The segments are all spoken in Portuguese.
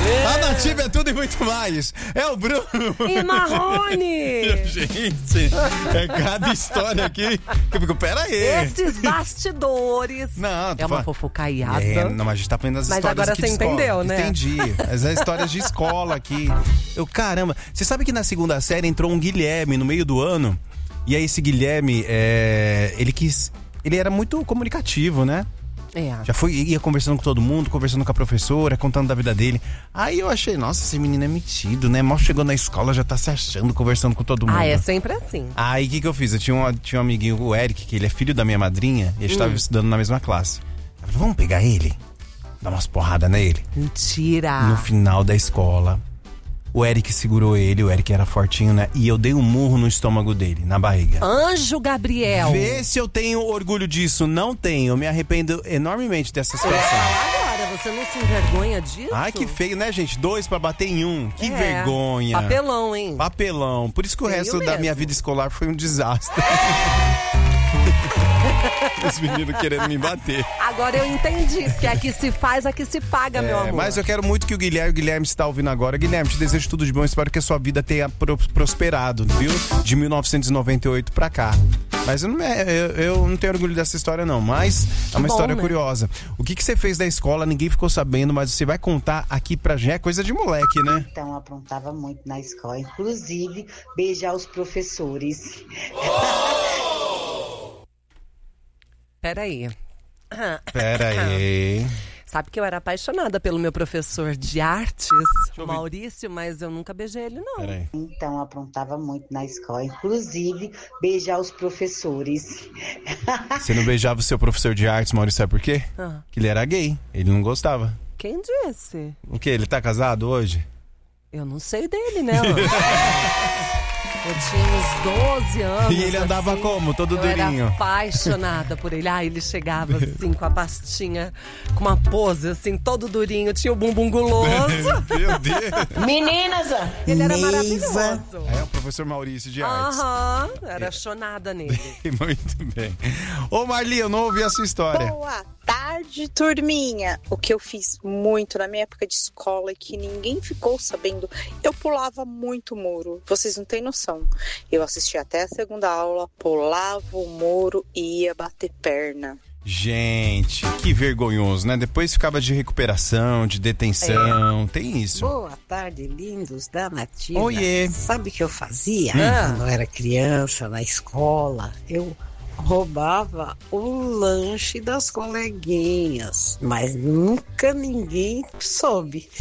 A Nativa é tudo e muito mais. É o Bruno. E Marrone. Gente, é cada história aqui. Que eu fico, pera aí. Esses bastidores. Não, É uma fofocaiada. Não, mas a gente tá aprendendo as Mas histórias agora aqui você de escola. entendeu, né? Entendi. As histórias de escola aqui. Caramba, você sabe que na segunda série entrou um Guilherme no meio do ano? E aí esse Guilherme, ele era muito comunicativo, né? Ia conversando com todo mundo, conversando com a professora, contando da vida dele. Aí eu achei, nossa, esse menino é metido, né? Mal chegou na escola, já tá se achando, conversando com todo mundo. Ah, é sempre assim. Aí o que eu fiz? Eu tinha um amiguinho, o Eric, que ele é filho da minha madrinha, e a gente tava estudando na mesma classe. Eu falei, vamos pegar ele? Dar umas porradas nele. Mentira. No final da escola, o Eric segurou ele, o Eric era fortinho, né? E eu dei um murro no estômago dele, na barriga. Anjo Gabriel. Vê se eu tenho orgulho disso. Não tenho. Eu me arrependo enormemente dessa situação. Agora, você não se envergonha disso? Ai, que feio, né, gente? 2 pra bater em 1. Que vergonha. Papelão, hein? Papelão. Por isso que o resto da minha vida escolar foi um desastre. Os meninos querendo me bater. Agora eu entendi, porque aqui se faz, aqui se paga, meu amor. Mas eu quero muito que o Guilherme está ouvindo agora. Guilherme, te desejo tudo de bom. Espero que a sua vida tenha prosperado, viu? De 1998 pra cá. Mas eu não tenho orgulho dessa história, não. Mas é uma história curiosa. O que você fez da escola, ninguém ficou sabendo, mas você vai contar aqui pra gente. É coisa de moleque, né? Então, aprontava muito na escola. Inclusive, beijar os professores. Peraí. Sabe que eu era apaixonada pelo meu professor de artes, o Maurício, mas eu nunca beijei ele, não. Então, aprontava muito na escola. Inclusive, beijar os professores. Você não beijava o seu professor de artes, Maurício, sabe por quê? Que ele era gay. Ele não gostava. Quem disse? O quê? Ele tá casado hoje? Eu não sei dele, né? Eu tinha uns 12 anos. E ele andava assim, como? Todo durinho. Eu era apaixonada por ele. Ele chegava assim com a pastinha, com uma pose assim, todo durinho. Tinha o bumbum guloso. Meu Deus. Meninas! Ele era maravilhoso. É o professor Maurício de artes. Era chonada nele. Muito bem. Ô Marli, eu não ouvi a sua história. Boa tarde, turminha. O que eu fiz muito na minha época de escola e que ninguém ficou sabendo, eu pulava muito muro. Vocês não têm noção. Eu assistia até a segunda aula, pulava o muro e ia bater perna. Gente, que vergonhoso, né? Depois ficava de recuperação, de detenção, tem isso. Boa tarde, lindos da Nativa. Oiê. Sabe o que eu fazia quando eu era criança, na escola? Eu roubava o lanche das coleguinhas, mas nunca ninguém soube.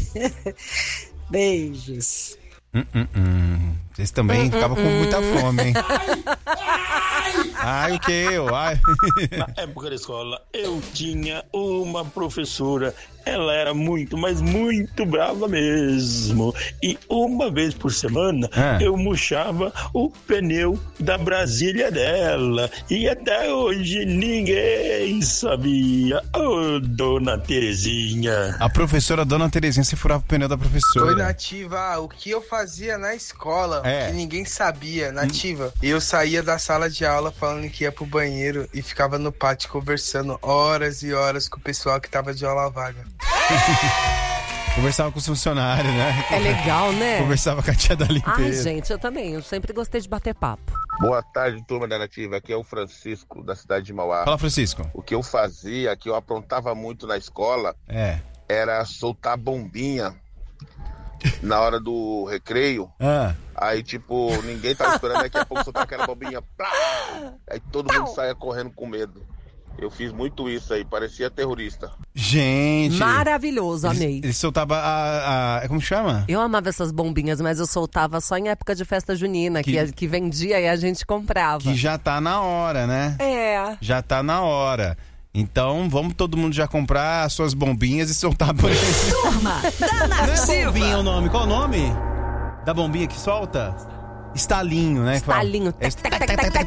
Beijos. Vocês também ficavam com muita fome, hein? Ai, o que eu? Ai. Na época da escola, eu tinha uma professora. Ela era muito, mas muito brava mesmo. E uma vez por semana, eu murchava o pneu da Brasília dela. E até hoje ninguém sabia. Ô, Dona Terezinha. A professora Dona Terezinha, você furava o pneu da professora. Oi, Nativa. O que eu fazia na escola, que ninguém sabia, Nativa, eu saía da sala de aula falando que ia pro banheiro e ficava no pátio conversando horas e horas com o pessoal que tava de aula vaga. Conversava com os funcionários, né? É legal, né? Conversava com a tia da limpeza. Ai, gente, eu também. Eu sempre gostei de bater papo. Boa tarde, turma da Nativa. Aqui é o Francisco, da cidade de Mauá. Fala, Francisco. O que eu fazia, que eu aprontava muito na escola, era soltar bombinha na hora do recreio. Aí, tipo, ninguém tava esperando, daqui a pouco soltar aquela bombinha. Plá! Aí todo mundo saia correndo com medo. Eu fiz muito isso aí, parecia terrorista. Gente! Maravilhoso, amei. Ele soltava como chama? Eu amava essas bombinhas, mas eu soltava só em época de festa junina, que vendia e a gente comprava. Que já tá na hora, né? Já tá na hora. Então, vamos todo mundo já comprar as suas bombinhas e soltar por aí. Turma da Nativa. Não é bombinha o nome. Qual o nome da bombinha que solta? Estalinho, né? Estalinho.